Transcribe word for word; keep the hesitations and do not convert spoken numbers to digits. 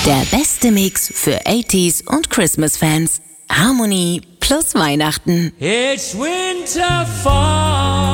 Der beste Mix für achtziger und Christmas-Fans. Harmonie plus Weihnachten. It's winter fall.